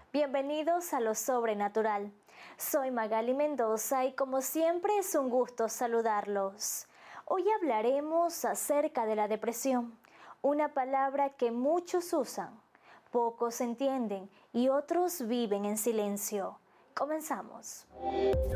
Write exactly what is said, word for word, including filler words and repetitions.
Bienvenidos a Lo Sobrenatural. Soy Magali Mendoza y como siempre es un gusto saludarlos. Hoy hablaremos acerca de la depresión, una palabra que muchos usan, pocos entienden y otros viven en silencio. Comenzamos.